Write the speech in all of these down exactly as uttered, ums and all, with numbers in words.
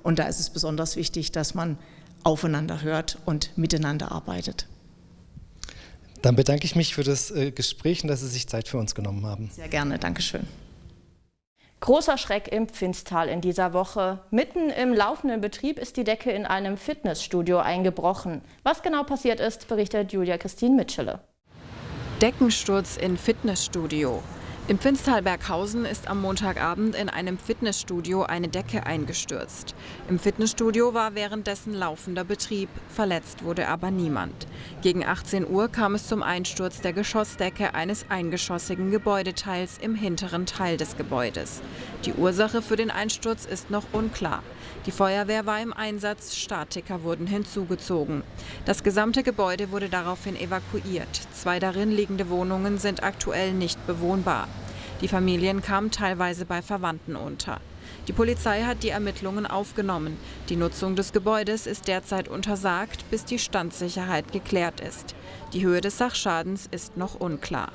Und da ist es besonders wichtig, dass man aufeinander hört und miteinander arbeitet. Dann bedanke ich mich für das Gespräch und dass Sie sich Zeit für uns genommen haben. Sehr gerne, Dankeschön. Großer Schreck im Pfinstal in dieser Woche. Mitten im laufenden Betrieb ist die Decke in einem Fitnessstudio eingebrochen. Was genau passiert ist, berichtet Julia Christine Mitschele. Deckensturz in Fitnessstudio. Im Pfinstal Berghausen ist am Montagabend in einem Fitnessstudio eine Decke eingestürzt. Im Fitnessstudio war währenddessen laufender Betrieb, verletzt wurde aber niemand. Gegen achtzehn Uhr kam es zum Einsturz der Geschossdecke eines eingeschossigen Gebäudeteils im hinteren Teil des Gebäudes. Die Ursache für den Einsturz ist noch unklar. Die Feuerwehr war im Einsatz, Statiker wurden hinzugezogen. Das gesamte Gebäude wurde daraufhin evakuiert. Zwei darin liegende Wohnungen sind aktuell nicht bewohnbar. Die Familien kamen teilweise bei Verwandten unter. Die Polizei hat die Ermittlungen aufgenommen. Die Nutzung des Gebäudes ist derzeit untersagt, bis die Standsicherheit geklärt ist. Die Höhe des Sachschadens ist noch unklar.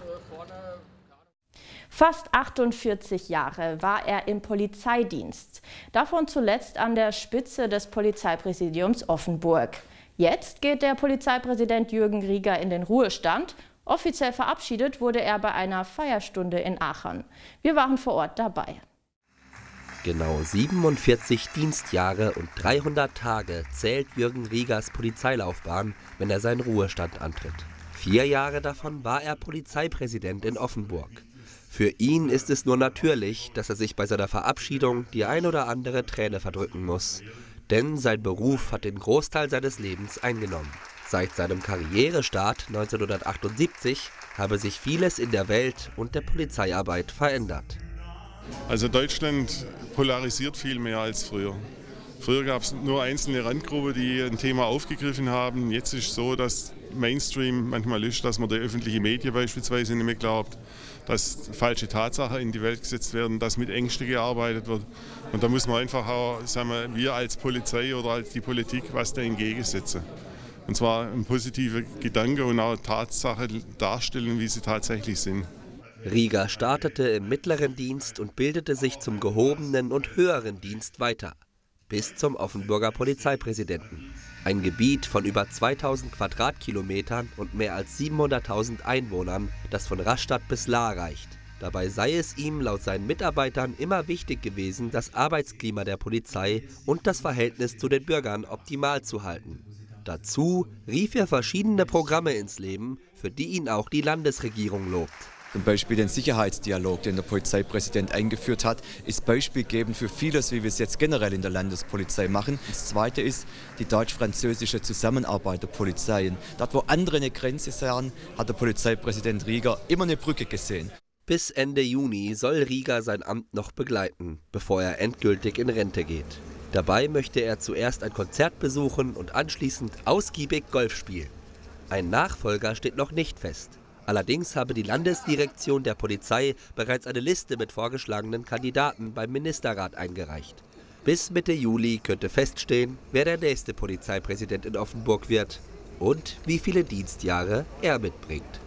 Fast achtundvierzig Jahre war er im Polizeidienst, davon zuletzt an der Spitze des Polizeipräsidiums Offenburg. Jetzt geht der Polizeipräsident Jürgen Rieger in den Ruhestand. Offiziell verabschiedet wurde er bei einer Feierstunde in Aachen. Wir waren vor Ort dabei. Genau siebenundvierzig Dienstjahre und dreihundert Tage zählt Jürgen Riegers Polizeilaufbahn, wenn er seinen Ruhestand antritt. Vier Jahre davon war er Polizeipräsident in Offenburg. Für ihn ist es nur natürlich, dass er sich bei seiner Verabschiedung die ein oder andere Träne verdrücken muss. Denn sein Beruf hat den Großteil seines Lebens eingenommen. Seit seinem Karrierestart neunzehnhundertachtundsiebzig habe sich vieles in der Welt und der Polizeiarbeit verändert. Also Deutschland polarisiert viel mehr als früher. Früher gab es nur einzelne Randgruppen, die ein Thema aufgegriffen haben. Jetzt ist es so, dass Mainstream manchmal ist, dass man die öffentlichen Medien beispielsweise nicht mehr glaubt, dass falsche Tatsachen in die Welt gesetzt werden, dass mit Ängsten gearbeitet wird. Und da muss man einfach auch, sagen wir, wir als Polizei oder als die Politik was da entgegensetzen. Und zwar ein positiver Gedanke und auch Tatsachen darstellen, wie sie tatsächlich sind. Rieger startete im mittleren Dienst und bildete sich zum gehobenen und höheren Dienst weiter. Bis zum Offenburger Polizeipräsidenten. Ein Gebiet von über zweitausend Quadratkilometern und mehr als siebenhunderttausend Einwohnern, das von Rastatt bis Lahr reicht. Dabei sei es ihm laut seinen Mitarbeitern immer wichtig gewesen, das Arbeitsklima der Polizei und das Verhältnis zu den Bürgern optimal zu halten. Dazu rief er verschiedene Programme ins Leben, für die ihn auch die Landesregierung lobt. Zum Beispiel den Sicherheitsdialog, den der Polizeipräsident eingeführt hat, ist beispielgebend für vieles, wie wir es jetzt generell in der Landespolizei machen. Das Zweite ist die deutsch-französische Zusammenarbeit der Polizeien. Dort, wo andere eine Grenze sahen, hat der Polizeipräsident Rieger immer eine Brücke gesehen. Bis Ende Juni soll Rieger sein Amt noch begleiten, bevor er endgültig in Rente geht. Dabei möchte er zuerst ein Konzert besuchen und anschließend ausgiebig Golf spielen. Ein Nachfolger steht noch nicht fest. Allerdings habe die Landesdirektion der Polizei bereits eine Liste mit vorgeschlagenen Kandidaten beim Ministerrat eingereicht. Bis Mitte Juli könnte feststehen, wer der nächste Polizeipräsident in Offenburg wird und wie viele Dienstjahre er mitbringt.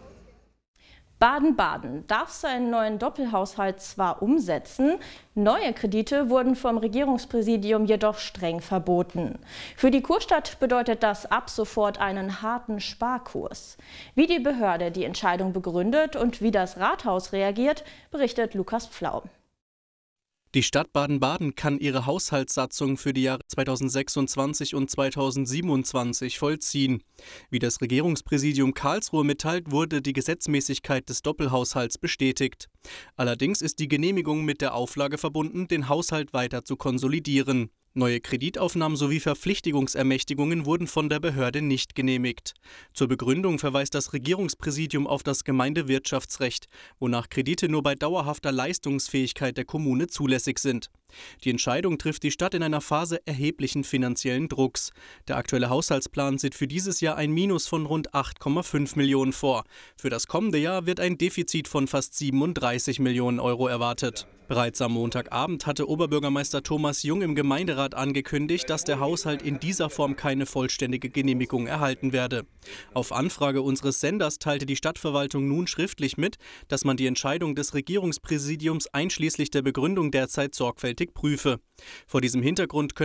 Baden-Baden darf seinen neuen Doppelhaushalt zwar umsetzen, neue Kredite wurden vom Regierungspräsidium jedoch streng verboten. Für die Kurstadt bedeutet das ab sofort einen harten Sparkurs. Wie die Behörde die Entscheidung begründet und wie das Rathaus reagiert, berichtet Lukas Pflau. Die Stadt Baden-Baden kann ihre Haushaltssatzung für die Jahre zweitausendsechsundzwanzig und zweitausendsiebenundzwanzig vollziehen. Wie das Regierungspräsidium Karlsruhe mitteilt, wurde die Gesetzmäßigkeit des Doppelhaushalts bestätigt. Allerdings ist die Genehmigung mit der Auflage verbunden, den Haushalt weiter zu konsolidieren. Neue Kreditaufnahmen sowie Verpflichtungsermächtigungen wurden von der Behörde nicht genehmigt. Zur Begründung verweist das Regierungspräsidium auf das Gemeindewirtschaftsrecht, wonach Kredite nur bei dauerhafter Leistungsfähigkeit der Kommune zulässig sind. Die Entscheidung trifft die Stadt in einer Phase erheblichen finanziellen Drucks. Der aktuelle Haushaltsplan sieht für dieses Jahr ein Minus von rund acht Komma fünf Millionen vor. Für das kommende Jahr wird ein Defizit von fast siebenunddreißig Millionen Euro erwartet. Bereits am Montagabend hatte Oberbürgermeister Thomas Jung im Gemeinderat angekündigt, dass der Haushalt in dieser Form keine vollständige Genehmigung erhalten werde. Auf Anfrage unseres Senders teilte die Stadtverwaltung nun schriftlich mit, dass man die Entscheidung des Regierungspräsidiums einschließlich der Begründung derzeit sorgfältig prüfe. Vor diesem Hintergrund können